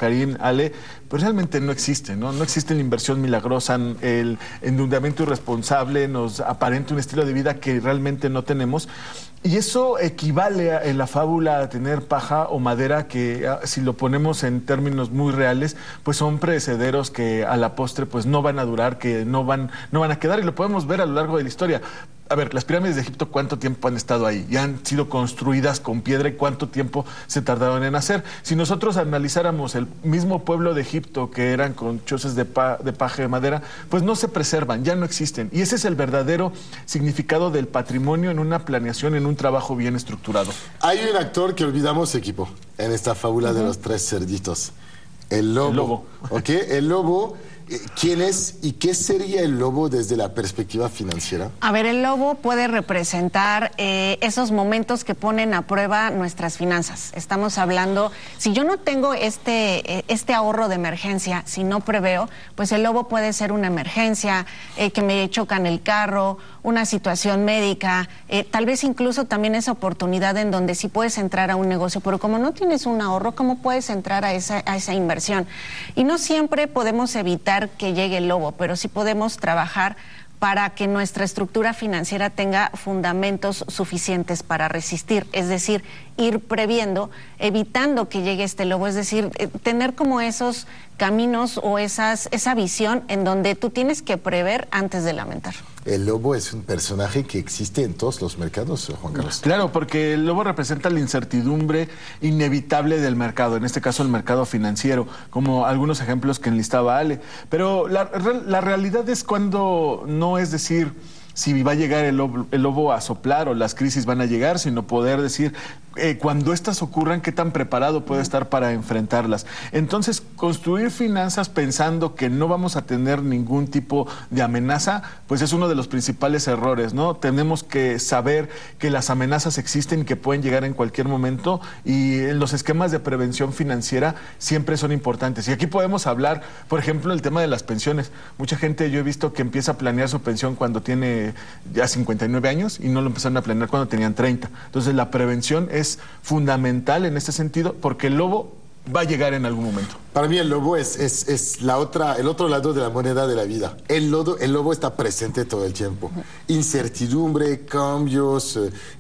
Karim, Ale, pues realmente no existe, ¿no? No existe la inversión milagrosa, el endeudamiento irresponsable nos aparenta un estilo de vida que realmente no tenemos. Y eso equivale en la fábula a tener paja o madera que, si lo ponemos en términos muy reales, pues son perecederos que a la postre pues no van a durar, que no van a quedar, y lo podemos ver a lo largo de la historia. A ver, las pirámides de Egipto, ¿cuánto tiempo han estado ahí? Ya han sido construidas con piedra, y ¿cuánto tiempo se tardaron en hacer? Si nosotros analizáramos el mismo pueblo de Egipto, que eran con chozas de paja de madera, pues no se preservan, ya no existen. Y ese es el verdadero significado del patrimonio en una planeación, en un trabajo bien estructurado. Hay un actor que olvidamos, equipo, en esta fábula de los tres cerditos. El lobo. El lobo. ¿Ok? El lobo. ¿Quién es y qué sería el lobo desde la perspectiva financiera? A ver, el lobo puede representar esos momentos que ponen a prueba nuestras finanzas. Estamos hablando, si yo no tengo este ahorro de emergencia, si no preveo, pues el lobo puede ser una emergencia, que me chocan el carro, una situación médica, tal vez incluso también esa oportunidad en donde sí puedes entrar a un negocio, pero como no tienes un ahorro, ¿cómo puedes entrar a esa inversión? Y no siempre podemos evitar que llegue el lobo, pero sí podemos trabajar para que nuestra estructura financiera tenga fundamentos suficientes para resistir, es decir, ir previendo, evitando que llegue este lobo, es decir, tener como esos caminos o esa visión en donde tú tienes que prever antes de lamentar. El lobo es un personaje que existe en todos los mercados, Juan Carlos. Claro, porque el lobo representa la incertidumbre inevitable del mercado, en este caso el mercado financiero, como algunos ejemplos que enlistaba Ale. Pero la realidad es cuando no es decir si va a llegar el lobo a soplar o las crisis van a llegar, sino poder decir cuando estas ocurran, qué tan preparado puede estar para enfrentarlas. Entonces, construir finanzas pensando que no vamos a tener ningún tipo de amenaza, pues es uno de los principales errores, ¿no? Tenemos que saber que las amenazas existen y que pueden llegar en cualquier momento, y los esquemas de prevención financiera siempre son importantes. Y aquí podemos hablar, por ejemplo, el tema de las pensiones. Mucha gente, yo he visto que empieza a planear su pensión cuando tiene ya 59 años y no lo empezaron a planear cuando tenían 30. Entonces, la prevención es fundamental en este sentido, porque el lobo va a llegar en algún momento. Para mí el lobo es el otro lado de la moneda de la vida. El lobo está presente todo el tiempo. Incertidumbre, cambios,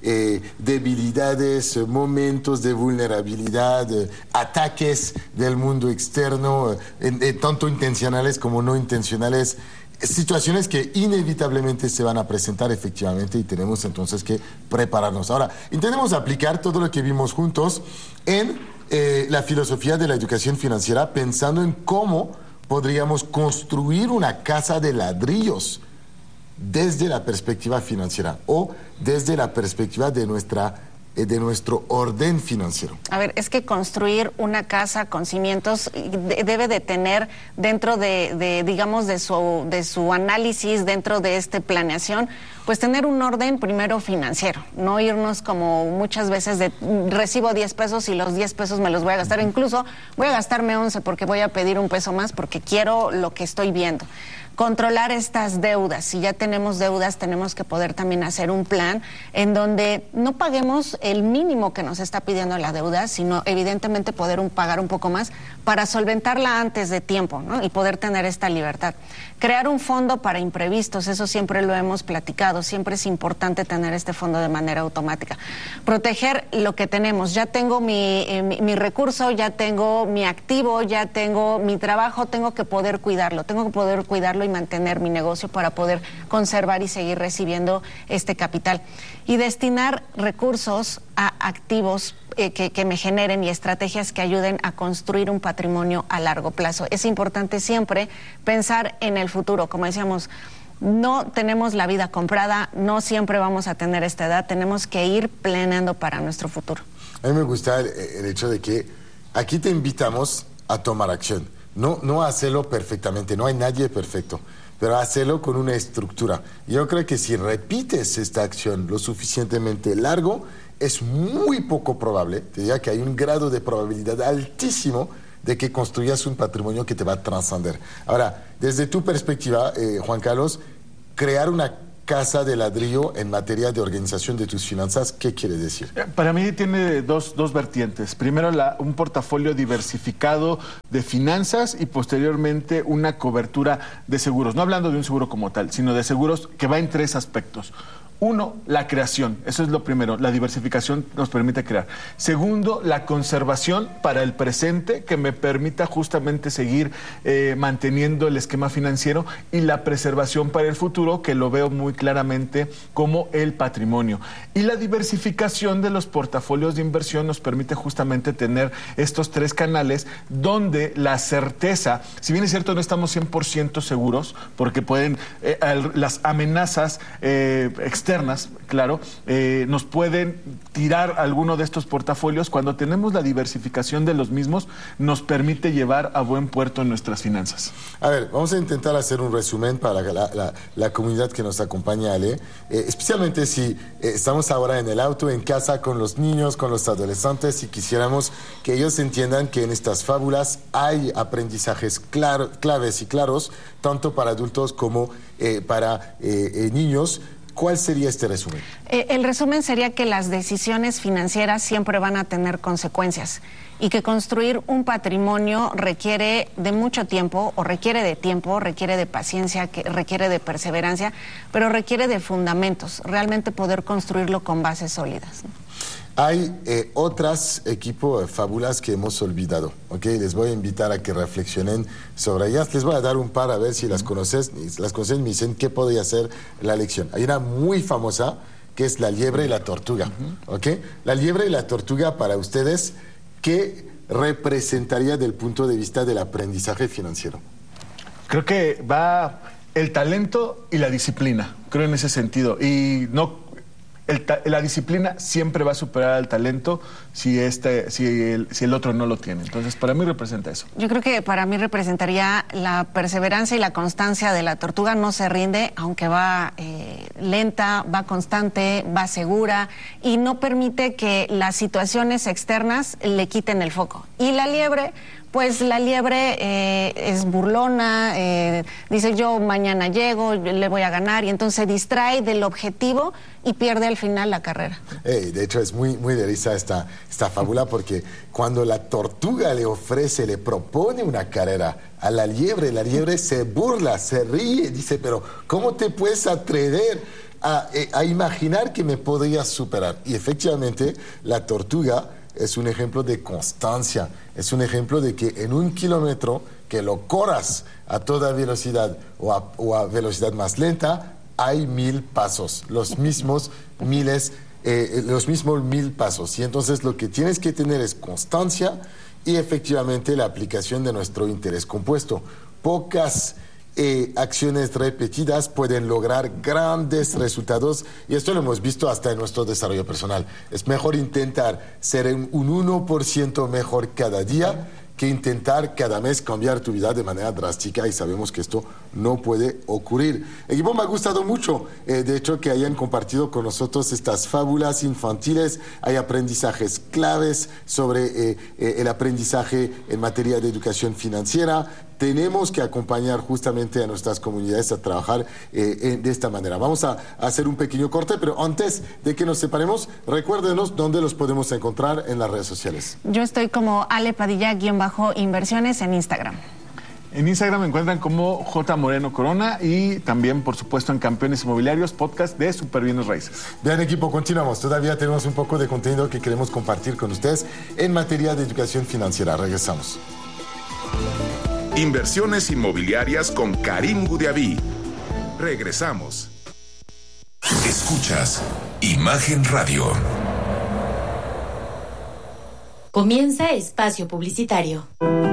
debilidades, momentos de vulnerabilidad, ataques del mundo externo, tanto intencionales como no intencionales. Situaciones que inevitablemente se van a presentar efectivamente, y tenemos entonces que prepararnos. Ahora, intentemos aplicar todo lo que vimos juntos en la filosofía de la educación financiera, pensando en cómo podríamos construir una casa de ladrillos desde la perspectiva financiera o desde la perspectiva de nuestro orden financiero. A ver, es que construir una casa con cimientos debe de tener dentro digamos, de su análisis, dentro de esta planeación, pues tener un orden primero financiero, no irnos como muchas veces de recibo 10 pesos y los 10 pesos me los voy a gastar, incluso voy a gastarme 11 porque voy a pedir un peso más porque quiero lo que estoy viendo. Controlar estas deudas. Si ya tenemos deudas, tenemos que poder también hacer un plan en donde no paguemos el mínimo que nos está pidiendo la deuda, sino evidentemente poder pagar un poco más para solventarla antes de tiempo, ¿no? Y poder tener esta libertad. Crear un fondo para imprevistos, eso siempre lo hemos platicado, siempre es importante tener este fondo de manera automática. Proteger lo que tenemos. Ya tengo mi recurso, ya tengo mi activo, ya tengo mi trabajo, tengo que poder cuidarlo y mantener mi negocio para poder conservar y seguir recibiendo este capital. Y destinar recursos a activos que me generen y estrategias que ayuden a construir un patrimonio a largo plazo. Es importante siempre pensar en el futuro. Como decíamos, no tenemos la vida comprada, no siempre vamos a tener esta edad, tenemos que ir planeando para nuestro futuro. A mí me gusta el hecho de que aquí te invitamos a tomar acción. No hacerlo perfectamente, no hay nadie perfecto, pero hacerlo con una estructura. Yo creo que si repites esta acción lo suficientemente largo, es muy poco probable, te diría que hay un grado de probabilidad altísimo de que construyas un patrimonio que te va a trascender. Ahora, desde tu perspectiva, Juan Carlos, crear una casa de ladrillo en materia de organización de tus finanzas, ¿qué quiere decir? Para mí tiene dos vertientes. Primero, un portafolio diversificado de finanzas y posteriormente una cobertura de seguros. No hablando de un seguro como tal, sino de seguros que va en 3 aspectos. Uno, la creación, eso es lo primero, la diversificación nos permite crear. Segundo, la conservación para el presente, que me permita justamente seguir manteniendo el esquema financiero, y la preservación para el futuro, que lo veo muy claramente como el patrimonio. Y la diversificación de los portafolios de inversión nos permite justamente tener estos 3 canales donde la certeza, si bien es cierto no estamos 100% seguros, porque pueden, las amenazas externas, claro, nos pueden tirar alguno de estos portafolios. Cuando tenemos la diversificación de los mismos, nos permite llevar a buen puerto nuestras finanzas. A ver, vamos a intentar hacer un resumen para la comunidad que nos acompaña, Ale, especialmente si estamos ahora en el auto, en casa, con los niños, con los adolescentes, y quisiéramos que ellos entiendan que en estas fábulas hay aprendizajes claves y claros, tanto para adultos como para niños. ¿Cuál sería este resumen? El resumen sería que las decisiones financieras siempre van a tener consecuencias y que construir un patrimonio requiere de mucho tiempo, o requiere de paciencia, que requiere de perseverancia, pero requiere de fundamentos, realmente poder construirlo con bases sólidas, ¿no? Hay otras fábulas que hemos olvidado, ¿ok? Les voy a invitar a que reflexionen sobre ellas. Les voy a dar un par a ver si las conocen y me dicen qué podría ser la lección. Hay una muy famosa que es La liebre y la tortuga, ¿ok? La liebre y la tortuga, para ustedes, ¿qué representaría del punto de vista del aprendizaje financiero? Creo que va el talento y la disciplina, creo en ese sentido. Y no... la disciplina siempre va a superar al talento si el otro no lo tiene. Entonces, para mí representa eso. Yo creo que para mí representaría la perseverancia y la constancia de la tortuga. No se rinde, aunque va lenta, va constante, va segura, y no permite que las situaciones externas le quiten el foco. Y la liebre... Pues la liebre es burlona, dice yo mañana llego, le voy a ganar, y entonces se distrae del objetivo y pierde al final la carrera. De hecho es muy de risa esta fábula, porque cuando la tortuga le propone una carrera a la liebre se burla, se ríe, dice, pero ¿cómo te puedes atrever a imaginar que me podrías superar? Y efectivamente la tortuga es un ejemplo de constancia, es un ejemplo de que en 1 kilómetro que lo corras a toda velocidad o a velocidad más lenta, hay 1000 pasos, los mismos 1000 pasos. Y entonces lo que tienes que tener es constancia y efectivamente la aplicación de nuestro interés compuesto. Pocas acciones repetidas pueden lograr grandes resultados, y esto lo hemos visto hasta en nuestro desarrollo personal. Es mejor intentar ser un 1% mejor cada día que intentar cada mes cambiar tu vida de manera drástica, y sabemos que esto no puede ocurrir. Equipo, me ha gustado mucho, de hecho, que hayan compartido con nosotros estas fábulas infantiles. Hay aprendizajes claves sobre el aprendizaje en materia de educación financiera. Tenemos que acompañar justamente a nuestras comunidades a trabajar de esta manera. Vamos a hacer un pequeño corte, pero antes de que nos separemos, recuérdenos dónde los podemos encontrar en las redes sociales. Yo estoy como Ale Padilla-Inversiones en Instagram. En Instagram me encuentran como J. Moreno Corona, y también, por supuesto, en Campeones Inmobiliarios, podcast de Superbienes Raíces. Bien, equipo, continuamos. Todavía tenemos un poco de contenido que queremos compartir con ustedes en materia de educación financiera. Regresamos. Inversiones inmobiliarias con Karim Goudiaby. Regresamos. Escuchas Imagen Radio. Comienza espacio publicitario.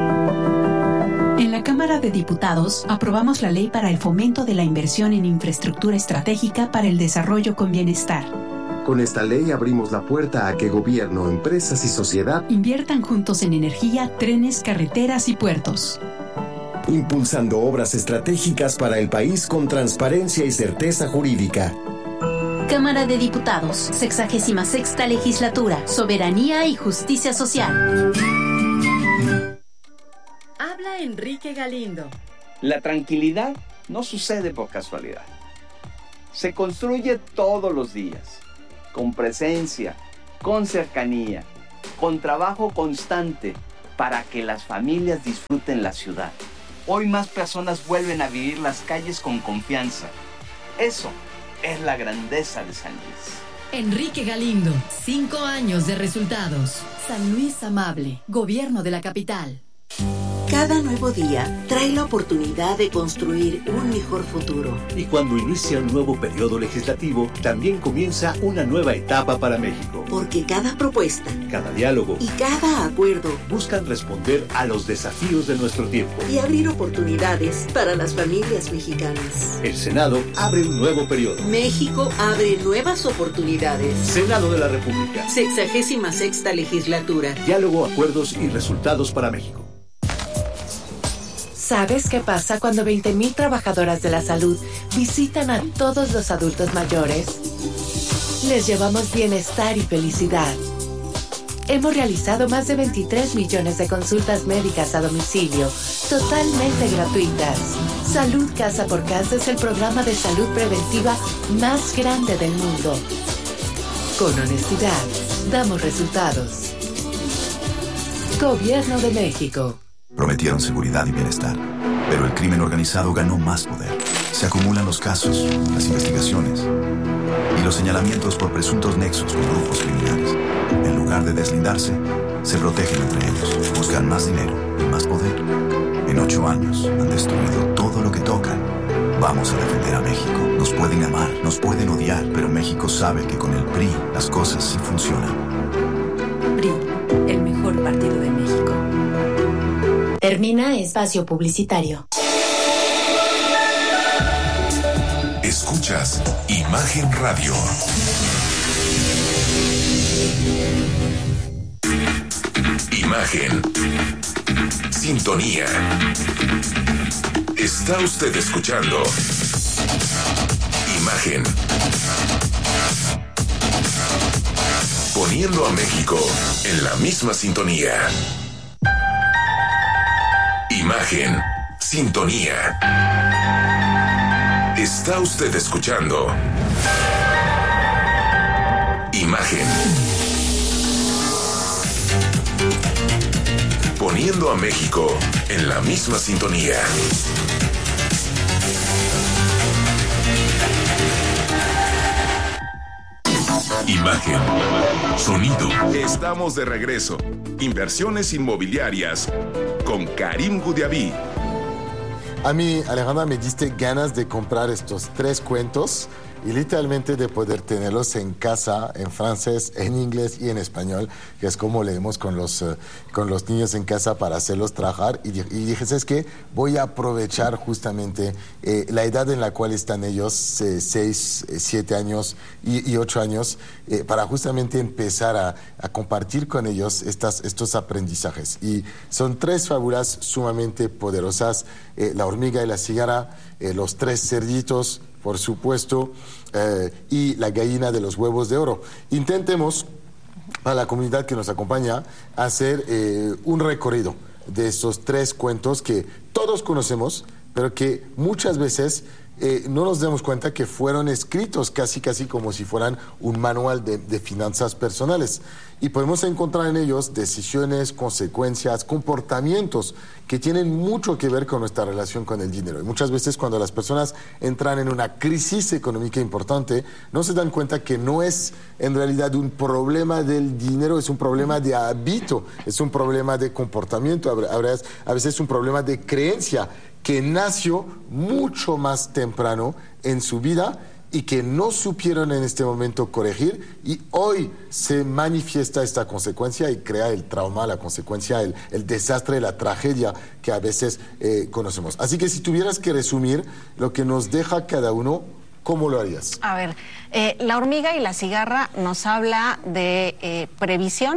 En la Cámara de Diputados aprobamos la ley para el fomento de la inversión en infraestructura estratégica para el desarrollo con bienestar. Con esta ley abrimos la puerta a que gobierno, empresas y sociedad inviertan juntos en energía, trenes, carreteras y puertos, impulsando obras estratégicas para el país con transparencia y certeza jurídica. Cámara de Diputados, 66ª Legislatura, Soberanía y Justicia Social. Habla Enrique Galindo. La tranquilidad no sucede por casualidad. se construye todos los días, con presencia, con cercanía, con trabajo constante, para que las familias disfruten la ciudad. Hoy más personas vuelven a vivir las calles con confianza. Eso es la grandeza de San Luis. Enrique Galindo, 5 años de resultados. San Luis Amable, Gobierno de la Capital. Cada nuevo día trae la oportunidad de construir un mejor futuro. Y cuando inicia un nuevo periodo legislativo, también comienza una nueva etapa para México. Porque cada propuesta, cada diálogo y cada acuerdo buscan responder a los desafíos de nuestro tiempo y abrir oportunidades para las familias mexicanas. El Senado abre un nuevo periodo. México abre nuevas oportunidades. Senado de la República. 66ª legislatura. Diálogo, acuerdos y resultados para México. ¿Sabes qué pasa cuando 20,000 trabajadoras de la salud visitan a todos los adultos mayores? Les llevamos bienestar y felicidad. Hemos realizado más de 23 millones de consultas médicas a domicilio, totalmente gratuitas. Salud Casa por Casa es el programa de salud preventiva más grande del mundo. Con honestidad, damos resultados. Gobierno de México. Prometieron seguridad y bienestar, pero el crimen organizado ganó más poder. Se acumulan los casos, las investigaciones y los señalamientos por presuntos nexos con grupos criminales. En lugar de deslindarse, se protegen entre ellos, buscan más dinero y más poder. En 8 años han destruido todo lo que tocan. Vamos a defender a México. Nos pueden amar, nos pueden odiar, pero México sabe que con el PRI las cosas sí funcionan. PRI, el mejor partido de México. Termina espacio publicitario. Escuchas Imagen Radio. Imagen. Sintonía. Está usted escuchando Imagen. Poniendo a México en la misma sintonía. Imagen, sintonía. Está usted escuchando Imagen. Poniendo a México en la misma sintonía. Imagen, sonido. Estamos de regreso. Inversiones inmobiliarias con Karim Goudiaby. A mí, Alejandra, me diste ganas de comprar estos 3 cuentos y literalmente de poder tenerlos en casa, en francés, en inglés y en español, que es como leemos con los niños en casa para hacerlos trabajar. Y dije, ¿sabes qué? Voy a aprovechar justamente la edad en la cual están ellos, 6, 7 años y 8 años, para justamente empezar a compartir con ellos estos aprendizajes. Y son 3 fábulas sumamente poderosas, La hormiga y la cigarra, Los 3 cerditos, por supuesto, y La gallina de los huevos de oro. Intentemos, a la comunidad que nos acompaña, hacer un recorrido de esos 3 cuentos que todos conocemos, pero que muchas veces no nos damos cuenta que fueron escritos casi como si fueran un manual de finanzas personales. Y podemos encontrar en ellos decisiones, consecuencias, comportamientos que tienen mucho que ver con nuestra relación con el dinero. Y muchas veces cuando las personas entran en una crisis económica importante, no se dan cuenta que no es en realidad un problema del dinero, es un problema de hábito, es un problema de comportamiento, a veces un problema de creencia que nació mucho más temprano en su vida y que no supieron en este momento corregir, y hoy se manifiesta esta consecuencia y crea el trauma, la consecuencia, el desastre, la tragedia que a veces conocemos. Así que si tuvieras que resumir lo que nos deja cada uno, ¿cómo lo harías? A ver, La hormiga y la cigarra nos habla de previsión,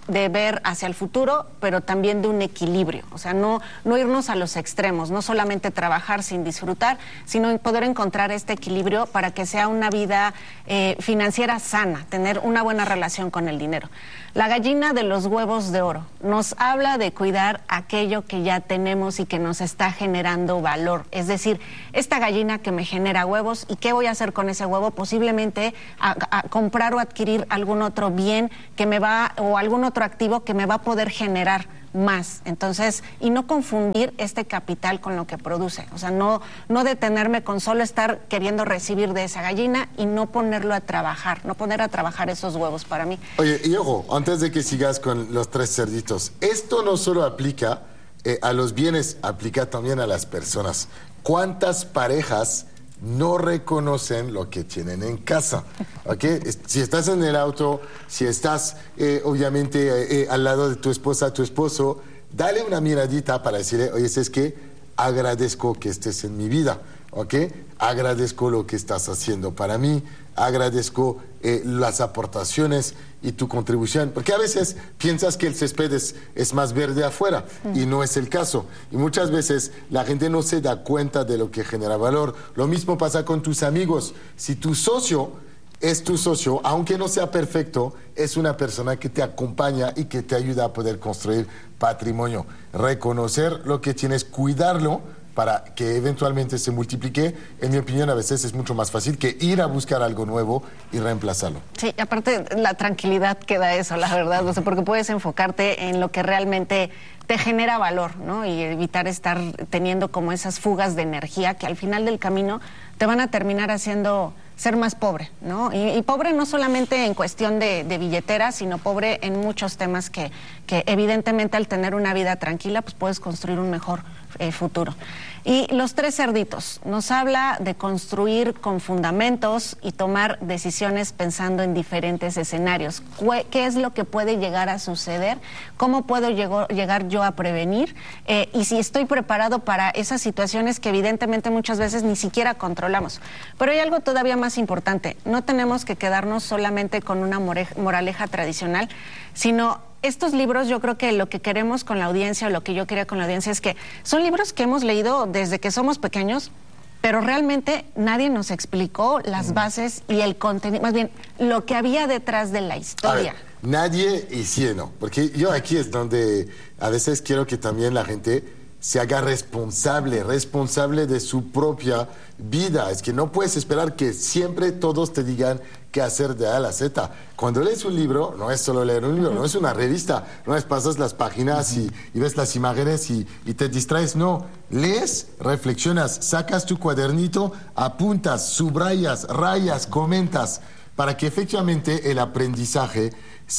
de ver hacia el futuro, pero también de un equilibrio. O sea, no irnos a los extremos, no solamente trabajar sin disfrutar, sino poder encontrar este equilibrio para que sea una vida financiera sana, tener una buena relación con el dinero. La gallina de los huevos de oro nos habla de cuidar aquello que ya tenemos y que nos está generando valor. Es decir, esta gallina que me genera huevos, ¿y qué voy a hacer con ese huevo? Posiblemente a comprar o adquirir algún otro bien que me va, o algún otro activo que me va a poder generar más. Entonces, y no confundir este capital con lo que produce. O sea, no detenerme con solo estar queriendo recibir de esa gallina y no ponerlo a trabajar, no poner a trabajar esos huevos para mí. Oye, y ojo, antes de que sigas con los 3 cerditos, esto no solo aplica a los bienes, aplica también a las personas. ¿Cuántas parejas no reconocen lo que tienen en casa? ¿Okay? Si estás en el auto, si estás obviamente al lado de tu esposa, tu esposo, dale una miradita para decirle, oye, es que agradezco que estés en mi vida, ¿ok? Agradezco lo que estás haciendo para mí, agradezco las aportaciones y tu contribución, porque a veces piensas que el césped es más verde afuera y no es el caso, y muchas veces la gente no se da cuenta de lo que genera valor. Lo mismo pasa con tus amigos. Si tu socio es tu socio, aunque no sea perfecto, es una persona que te acompaña y que te ayuda a poder construir patrimonio. Reconocer lo que tienes, cuidarlo para que eventualmente se multiplique, en mi opinión, a veces es mucho más fácil que ir a buscar algo nuevo y reemplazarlo. Sí, aparte la tranquilidad que da eso, la verdad, o sea, porque puedes enfocarte en lo que realmente te genera valor, ¿no? Y evitar estar teniendo como esas fugas de energía que al final del camino te van a terminar haciendo ser más pobre, ¿no? Y pobre no solamente en cuestión de billetera, sino pobre en muchos temas que evidentemente al tener una vida tranquila, pues puedes construir un mejor futuro. Y los 3 cerditos nos habla de construir con fundamentos y tomar decisiones pensando en diferentes escenarios. ¿Qué es lo que puede llegar a suceder? ¿Cómo puedo llegar yo a prevenir? Y si estoy preparado para esas situaciones que evidentemente muchas veces ni siquiera controlamos. Pero hay algo todavía más importante. No tenemos que quedarnos solamente con una moraleja tradicional, sino estos libros, yo creo que lo que queremos con la audiencia, o lo que yo quería con la audiencia, es que son libros que hemos leído desde que somos pequeños, pero realmente nadie nos explicó las bases y el contenido, más bien lo que había detrás de la historia. Nadie y sí, no, porque yo aquí es donde a veces quiero que también la gente se haga responsable de su propia vida. Es que no puedes esperar que siempre todos te digan qué hacer de A a la Z. Cuando lees un libro, no es solo leer un libro, no es una revista, no es pasas las páginas y ves las imágenes y te distraes, no. Lees, reflexionas, sacas tu cuadernito, apuntas, subrayas, rayas, comentas, para que efectivamente el aprendizaje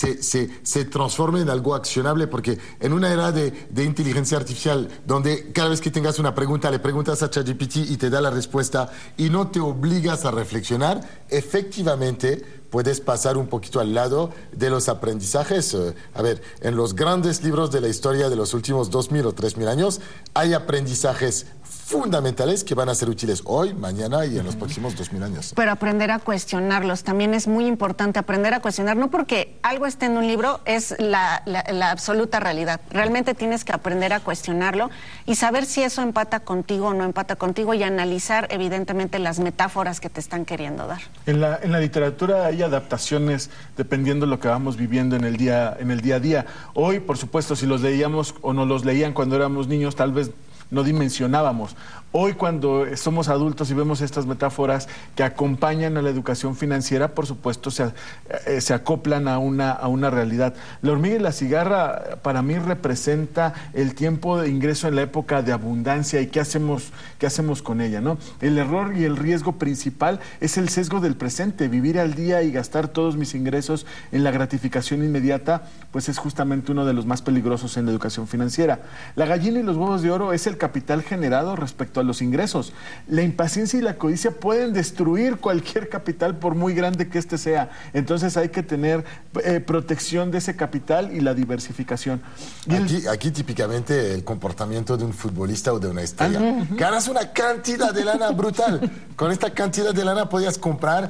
se transforme en algo accionable, porque en una era de inteligencia artificial, donde cada vez que tengas una pregunta, le preguntas a ChatGPT y te da la respuesta y no te obligas a reflexionar, efectivamente puedes pasar un poquito al lado de los aprendizajes. A ver, en los grandes libros de la historia de los últimos 2000 o 3000 años, hay aprendizajes fundamentales que van a ser útiles hoy, mañana y en los próximos 2000 años. Pero aprender a cuestionarlos también es muy importante, aprender a cuestionar, no porque algo esté en un libro es la absoluta realidad. Realmente tienes que aprender a cuestionarlo y saber si eso empata contigo o no empata contigo, y analizar evidentemente las metáforas que te están queriendo dar. En la literatura hay adaptaciones dependiendo de lo que vamos viviendo en el día a día. Hoy, por supuesto, si los leíamos o no los leían cuando éramos niños, tal vez no dimensionábamos. Hoy, cuando somos adultos y vemos estas metáforas que acompañan a la educación financiera, por supuesto se acoplan a una realidad. La hormiga y la cigarra para mí representa el tiempo de ingreso en la época de abundancia y qué hacemos con ella, ¿no? El error y el riesgo principal es el sesgo del presente, vivir al día y gastar todos mis ingresos en la gratificación inmediata, pues es justamente uno de los más peligrosos en la educación financiera. La gallina y los huevos de oro es el capital generado respecto a los ingresos. La impaciencia y la codicia pueden destruir cualquier capital, por muy grande que éste sea. Entonces hay que tener protección de ese capital y la diversificación. Aquí típicamente el comportamiento de un futbolista o de una estrella. Ganas una cantidad de lana brutal. Con esta cantidad de lana podías comprar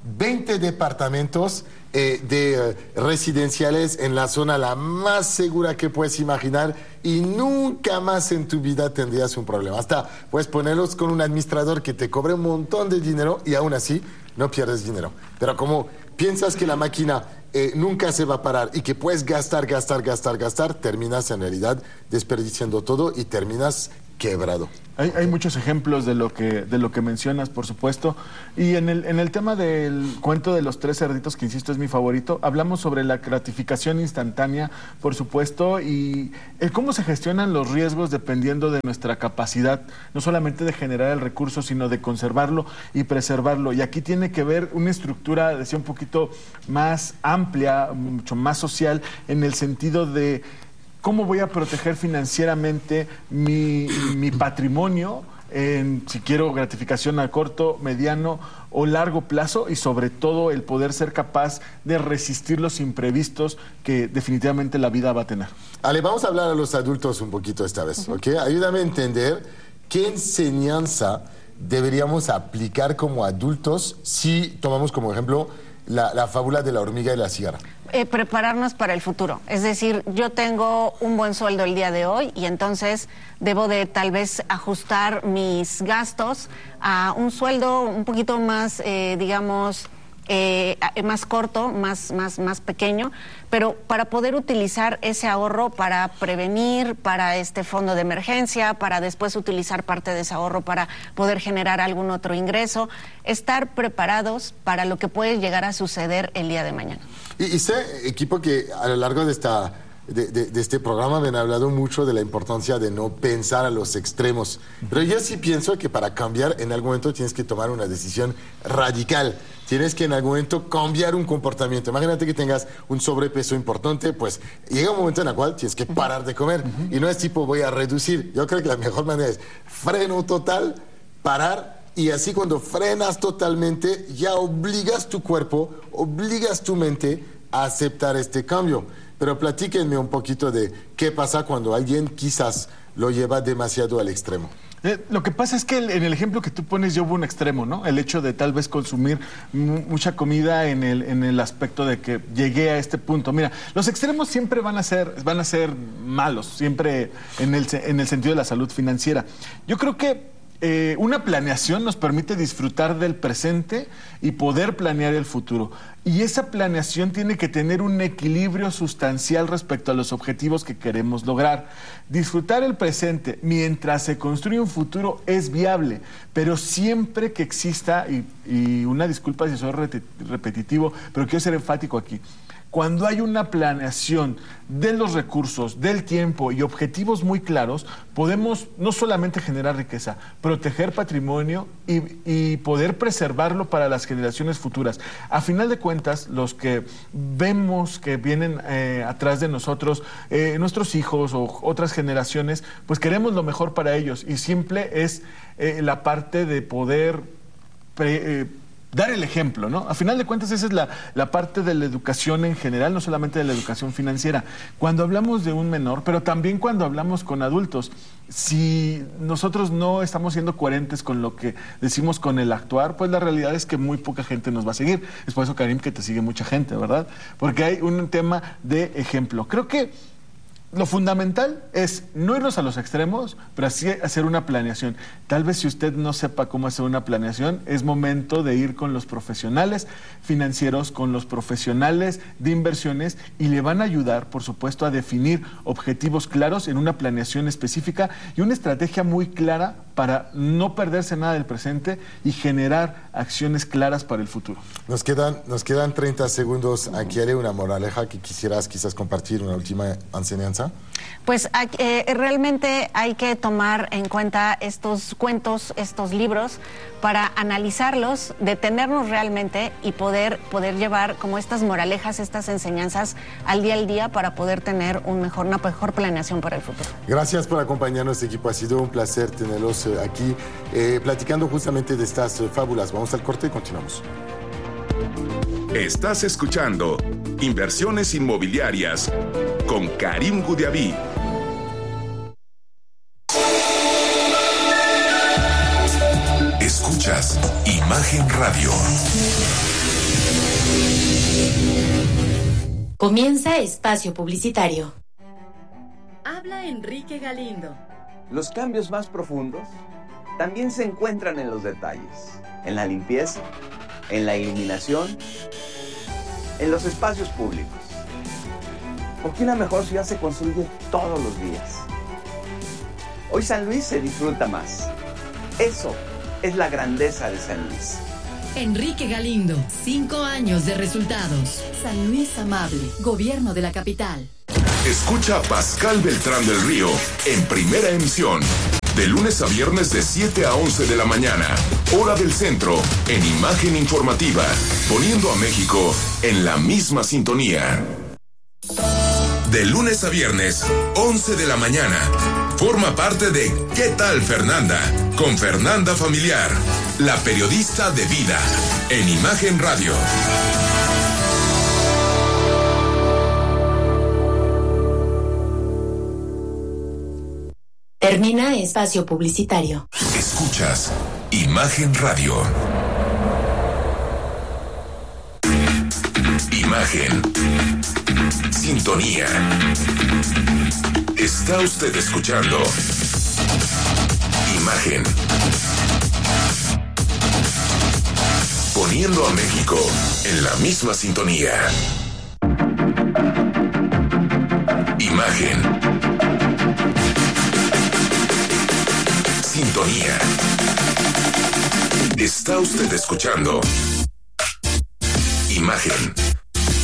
20 departamentos de residenciales en la zona la más segura que puedes imaginar y nunca más en tu vida tendrías un problema. Hasta puedes ponerlos con un administrador que te cobre un montón de dinero y aún así no pierdes dinero. Pero como piensas que la máquina nunca se va a parar y que puedes gastar, terminas en realidad desperdiciando todo y terminas quebrado. Hay muchos ejemplos de lo que mencionas, por supuesto. Y en el tema del cuento de los 3 cerditos, que insisto es mi favorito, hablamos sobre la gratificación instantánea, por supuesto, y el cómo se gestionan los riesgos dependiendo de nuestra capacidad, no solamente de generar el recurso, sino de conservarlo y preservarlo. Y aquí tiene que ver una estructura, decía, un poquito más amplia, mucho más social, en el sentido de ¿cómo voy a proteger financieramente mi patrimonio, si quiero gratificación a corto, mediano o largo plazo? Y sobre todo el poder ser capaz de resistir los imprevistos que definitivamente la vida va a tener. Ale, vamos a hablar a los adultos un poquito esta vez, ¿ok? Ayúdame a entender qué enseñanza deberíamos aplicar como adultos si tomamos como ejemplo la fábula de la hormiga y la cigarra. Prepararnos para el futuro. Es decir, yo tengo un buen sueldo el día de hoy y entonces debo de tal vez ajustar mis gastos a un sueldo un poquito más, más corto, más pequeño, pero para poder utilizar ese ahorro para prevenir, para este fondo de emergencia, para después utilizar parte de ese ahorro para poder generar algún otro ingreso, estar preparados para lo que puede llegar a suceder el día de mañana. Y sé, equipo, que a lo largo de este programa me han hablado mucho de la importancia de no pensar a los extremos. Pero yo sí pienso que para cambiar en algún momento tienes que tomar una decisión radical. Tienes que en algún momento cambiar un comportamiento. Imagínate que tengas un sobrepeso importante, pues llega un momento en el cual tienes que parar de comer. Y no es tipo voy a reducir. Yo creo que la mejor manera es freno total, parar. Y así cuando frenas totalmente, ya obligas tu cuerpo, obligas tu mente a aceptar este cambio. Pero platíquenme un poquito de qué pasa cuando alguien quizás lo lleva demasiado al extremo. Lo que pasa es que en el ejemplo que tú pones yo hubo un extremo, ¿no? El hecho de tal vez consumir mucha comida en el aspecto de que llegué a este punto. Mira, los extremos siempre van a ser malos, siempre en el sentido de la salud financiera. Yo creo que una planeación nos permite disfrutar del presente y poder planear el futuro. Y esa planeación tiene que tener un equilibrio sustancial respecto a los objetivos que queremos lograr. Disfrutar el presente mientras se construye un futuro es viable, pero siempre que exista, y una disculpa si soy repetitivo, pero quiero ser enfático aquí. Cuando hay una planeación de los recursos, del tiempo y objetivos muy claros, podemos no solamente generar riqueza, proteger patrimonio y poder preservarlo para las generaciones futuras. A final de cuentas, los que vemos que vienen atrás de nosotros, nuestros hijos o otras generaciones, pues queremos lo mejor para ellos. Y simple es la parte de poder dar el ejemplo, ¿no? A final de cuentas, esa es la parte de la educación en general, no solamente de la educación financiera. Cuando hablamos de un menor, pero también cuando hablamos con adultos, si nosotros no estamos siendo coherentes con lo que decimos con el actuar, pues la realidad es que muy poca gente nos va a seguir. Es por eso, Karim, que te sigue mucha gente, ¿verdad? Porque hay un tema de ejemplo. Creo que lo fundamental es no irnos a los extremos, pero así hacer una planeación. Tal vez si usted no sepa cómo hacer una planeación, es momento de ir con los profesionales financieros, con los profesionales de inversiones, y le van a ayudar, por supuesto, a definir objetivos claros en una planeación específica y una estrategia muy clara para no perderse nada del presente y generar acciones claras para el futuro. Nos quedan 30 segundos. Aquí haré una moraleja que quisieras quizás compartir, una última enseñanza. Pues realmente hay que tomar en cuenta estos cuentos, estos libros, para analizarlos, detenernos realmente y poder llevar como estas moralejas, estas enseñanzas al día para poder tener una mejor planeación para el futuro. Gracias por acompañarnos, equipo. Ha sido un placer tenerlos aquí platicando justamente de estas fábulas. Vamos al corte y continuamos. Estás escuchando Inversiones Inmobiliarias con Karim Gudiaví. Escuchas Imagen Radio. Comienza Espacio Publicitario. Habla Enrique Galindo. Los cambios más profundos también se encuentran en los detalles, en la limpieza, en la iluminación, en los espacios públicos. Porque una mejor ciudad se construye todos los días. Hoy San Luis se disfruta más. Eso es la grandeza de San Luis. Enrique Galindo, 5 años de resultados. San Luis Amable, Gobierno de la Capital. Escucha a Pascal Beltrán del Río en Primera Emisión, de lunes a viernes de 7 a 11 de la mañana, hora del centro, en Imagen Informativa, poniendo a México en la misma sintonía. De lunes a viernes, 11 de la mañana. Forma parte de ¿Qué tal, Fernanda? Con Fernanda Familiar, la periodista de vida, en Imagen Radio. Termina Espacio Publicitario. Escuchas Imagen Radio. Imagen. Sintonía. Está usted escuchando Imagen. Poniendo a México en la misma sintonía. Imagen. Sintonía. Está usted escuchando Imagen.